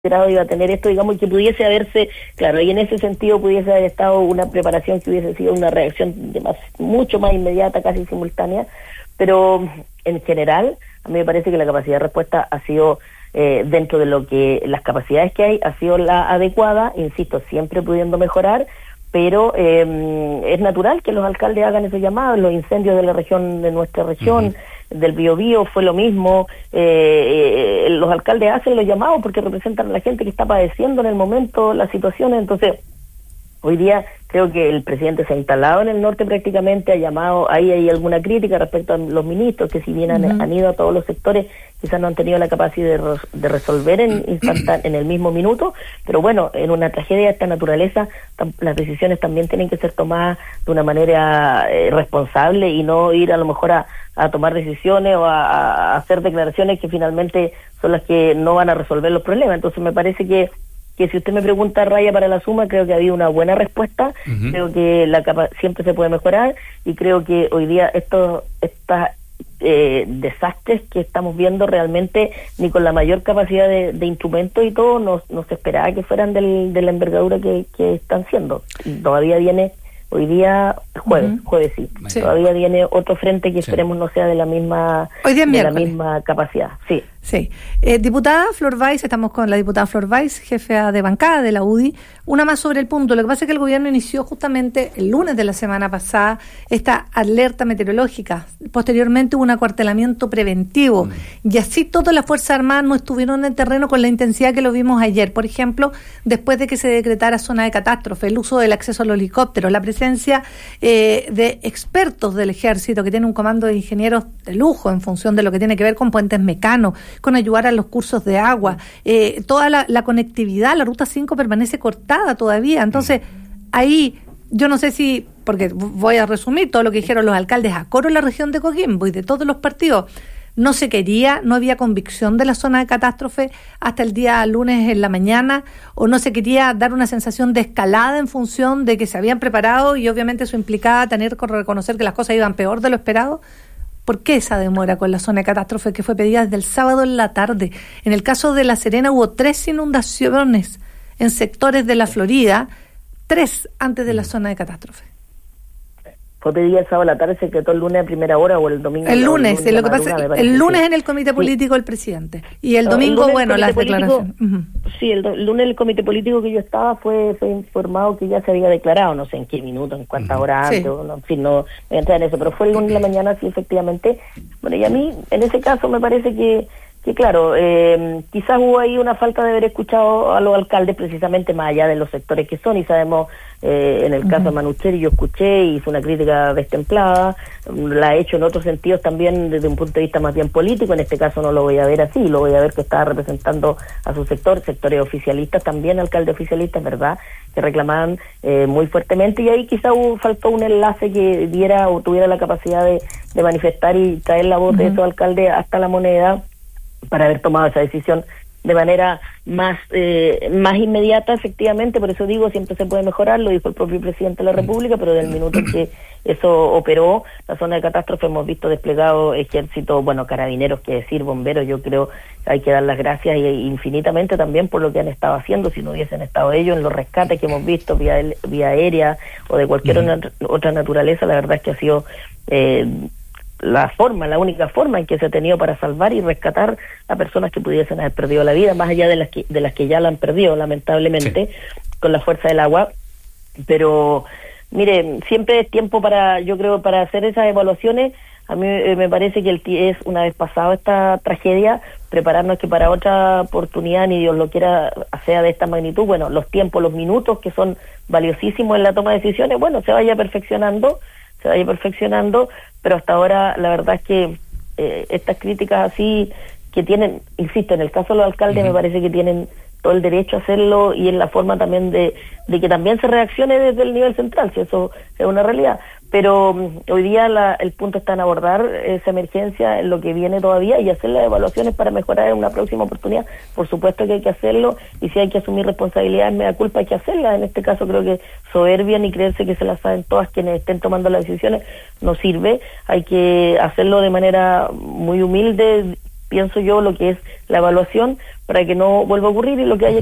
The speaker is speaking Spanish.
grado iba a tener esto, digamos, y que pudiese haberse, claro, y en ese sentido pudiese haber estado una preparación que hubiese sido una reacción mucho más inmediata, casi simultánea, pero en general, a mí me parece que la capacidad de respuesta ha sido, dentro de lo que las capacidades que hay, ha sido la adecuada, insisto, siempre pudiendo mejorar, pero es natural que los alcaldes hagan esos llamados. Los incendios de la región, de nuestra región, del Biobío, fue lo mismo. Los alcaldes hacen los llamados porque representan a la gente que está padeciendo en el momento las situaciones. Entonces, hoy día creo que el presidente se ha instalado en el norte prácticamente, ha llamado, ahí hay alguna crítica respecto a los ministros, que si bien han ido a todos los sectores, quizás no han tenido la capacidad de resolver en el mismo minuto, pero bueno, en una tragedia de esta naturaleza, las decisiones también tienen que ser tomadas de una manera responsable y no ir a lo mejor a tomar decisiones o a hacer declaraciones que finalmente son las que no van a resolver los problemas. Entonces me parece que si usted me pregunta raya para la suma, creo que ha habido una buena respuesta, creo que siempre se puede mejorar, y creo que hoy día estos desastres que estamos viendo realmente, ni con la mayor capacidad de instrumentos y todo, no se esperaba que fueran de la envergadura que están siendo. Y todavía viene, hoy día, jueves sí, todavía viene otro frente que esperemos no sea de la misma, hoy día de la misma capacidad. Sí. Diputada Flor Weiss, estamos con la diputada Flor Weiss, jefa de bancada de la UDI. Una más sobre el punto. Lo que pasa es que el gobierno inició justamente el lunes de la semana pasada esta alerta meteorológica. Posteriormente hubo un acuartelamiento preventivo. Y así todas las Fuerzas Armadas no estuvieron en el terreno con la intensidad que lo vimos ayer. Por ejemplo, después de que se decretara zona de catástrofe, el uso del acceso a los helicópteros, la presencia de expertos del ejército que tiene un comando de ingenieros de lujo en función de lo que tiene que ver con puentes mecanos, con ayudar a los cursos de agua, toda la conectividad, la Ruta 5 permanece cortada todavía. Entonces, ahí, yo no sé si, porque voy a resumir todo lo que dijeron los alcaldes a coro en la región de Coquimbo y de todos los partidos, no se quería, no había convicción de la zona de catástrofe hasta el día lunes en la mañana, o no se quería dar una sensación de escalada en función de que se habían preparado y obviamente eso implicaba tener que reconocer que las cosas iban peor de lo esperado. ¿Por qué esa demora con la zona de catástrofe que fue pedida desde el sábado en la tarde? En el caso de La Serena hubo 3 inundaciones en sectores de la Florida, 3 antes de la zona de catástrofe. Fue pedida el sábado a la tarde, se decretó el lunes a primera hora o el domingo. El lunes, lo que pasa es el lunes en el comité político el presidente y el domingo, las declaraciones. Sí, el lunes el comité político que yo estaba fue informado que ya se había declarado, no sé en qué minutos, en cuántas horas antes, en fin, no voy a entrar en eso, pero fue el lunes en la mañana, sí, efectivamente. Bueno, y a mí, en ese caso, me parece que claro, quizás hubo ahí una falta de haber escuchado a los alcaldes precisamente más allá de los sectores que son, y sabemos, en el caso de Manucheri yo escuché y hizo una crítica destemplada, la ha hecho en otros sentidos también desde un punto de vista más bien político, en este caso no lo voy a ver así, lo voy a ver que estaba representando a su sectores oficialistas también, alcaldes oficialistas, ¿verdad?, que reclamaban muy fuertemente, y ahí quizás faltó un enlace que diera o tuviera la capacidad de manifestar y traer la voz de esos alcaldes hasta la Moneda, para haber tomado esa decisión de manera más inmediata, efectivamente. Por eso digo, siempre se puede mejorar, lo dijo el propio presidente de la República, pero del minuto en que eso operó, la zona de catástrofe, hemos visto desplegado ejército, carabineros, que decir, bomberos. Yo creo que hay que dar las gracias infinitamente también por lo que han estado haciendo. Si no hubiesen estado ellos en los rescates que hemos visto vía aérea o de cualquier otra naturaleza, la verdad es que ha sido la única forma en que se ha tenido para salvar y rescatar a personas que pudiesen haber perdido la vida, más allá de las que ya la han perdido, lamentablemente, con la fuerza del agua. Pero, mire, siempre es tiempo yo creo, para hacer esas evaluaciones. A mí me parece que es, una vez pasado esta tragedia, prepararnos que para otra oportunidad, ni Dios lo quiera, sea de esta magnitud, los tiempos, los minutos, que son valiosísimos en la toma de decisiones, se vaya perfeccionando, pero hasta ahora la verdad es que estas críticas así que tienen, insisto, en el caso de los alcaldes me parece que tienen todo el derecho a hacerlo, y en la forma también de que también se reaccione desde el nivel central, si eso es una realidad. Pero hoy día el punto está en abordar esa emergencia, en lo que viene todavía, y hacer las evaluaciones para mejorar en una próxima oportunidad. Por supuesto que hay que hacerlo, y si hay que asumir responsabilidades, me da culpa, hay que hacerlas. En este caso creo que soberbia ni creerse que se las saben todas quienes estén tomando las decisiones no sirve. Hay que hacerlo de manera muy humilde, pienso yo, lo que es la evaluación, para que no vuelva a ocurrir y lo que haya